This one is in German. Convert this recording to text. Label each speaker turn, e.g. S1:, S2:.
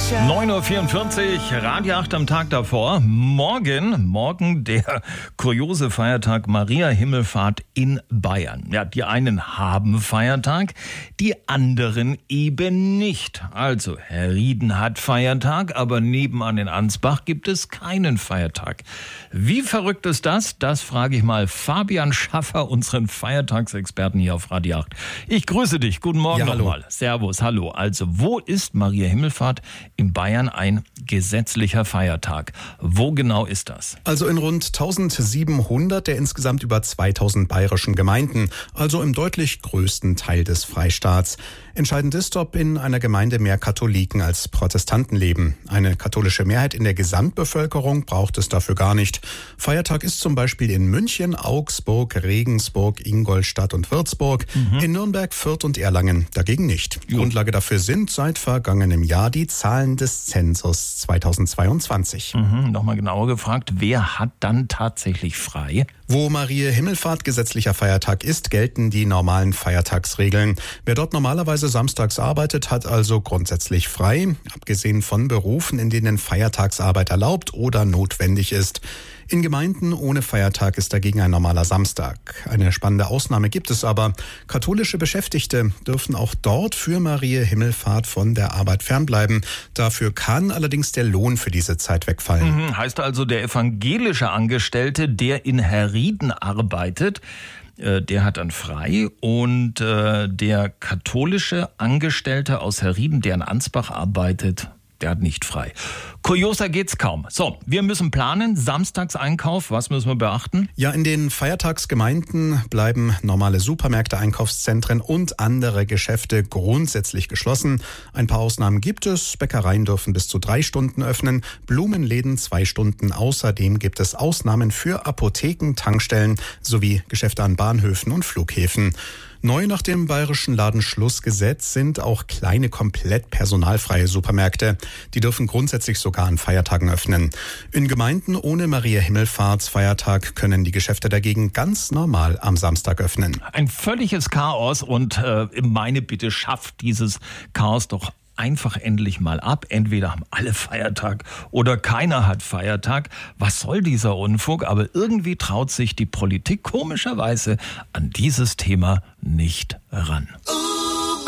S1: 9.44 Uhr, Radio 8 am Tag davor. Morgen der kuriose Feiertag Maria Himmelfahrt in Bayern. Ja, die einen haben Feiertag, die anderen eben nicht. Also, Herrieden hat Feiertag, aber nebenan in Ansbach gibt es keinen Feiertag. Wie verrückt ist das? Das frage ich mal Fabian Schaffer, unseren Feiertagsexperten hier auf Radio 8. Ich grüße dich. Guten Morgen nochmal. Servus, hallo. Also, wo ist Maria Himmelfahrt in Bayern ein gesetzlicher Feiertag? Wo genau ist das?
S2: Also in rund 1700 der insgesamt über 2000 bayerischen Gemeinden, also im deutlich größten Teil des Freistaats. Entscheidend ist, ob in einer Gemeinde mehr Katholiken als Protestanten leben. Eine katholische Mehrheit in der Gesamtbevölkerung braucht es dafür gar nicht. Feiertag ist zum Beispiel in München, Augsburg, Regensburg, Ingolstadt und Würzburg, in Nürnberg, Fürth und Erlangen dagegen nicht. Grundlage dafür sind seit vergangenem Jahr die Zahlen des Zensus 2022.
S1: Nochmal genauer gefragt, wer hat dann tatsächlich frei?
S2: Wo Maria Himmelfahrt gesetzlicher Feiertag ist, gelten die normalen Feiertagsregeln. Wer dort normalerweise samstags arbeitet, hat also grundsätzlich frei, abgesehen von Berufen, in denen Feiertagsarbeit erlaubt oder notwendig ist. In Gemeinden ohne Feiertag ist dagegen ein normaler Samstag. Eine spannende Ausnahme gibt es aber. Katholische Beschäftigte dürfen auch dort für Maria Himmelfahrt von der Arbeit fernbleiben. Dafür kann allerdings der Lohn für diese Zeit wegfallen.
S1: Heißt also, der evangelische Angestellte, der in Herrieden arbeitet, der hat dann frei, und der katholische Angestellte aus Herrieden, der in Ansbach arbeitet, der hat nicht frei. Kurioser geht's kaum. So, wir müssen planen. Samstagseinkauf, was müssen wir beachten?
S2: Ja, in den Feiertagsgemeinden bleiben normale Supermärkte, Einkaufszentren und andere Geschäfte grundsätzlich geschlossen. Ein paar Ausnahmen gibt es. Bäckereien dürfen bis zu 3 Stunden öffnen, Blumenläden 2 Stunden. Außerdem gibt es Ausnahmen für Apotheken, Tankstellen sowie Geschäfte an Bahnhöfen und Flughäfen. Neu nach dem bayerischen Ladenschlussgesetz sind auch kleine, komplett personalfreie Supermärkte. Die dürfen grundsätzlich sogar an Feiertagen öffnen. In Gemeinden ohne Maria Himmelfahrtsfeiertag können die Geschäfte dagegen ganz normal am Samstag öffnen.
S1: Ein völliges Chaos, und meine Bitte, schafft dieses Chaos doch einfach endlich mal ab. Entweder haben alle Feiertag oder keiner hat Feiertag. Was soll dieser Unfug? Aber irgendwie traut sich die Politik komischerweise an dieses Thema nicht ran.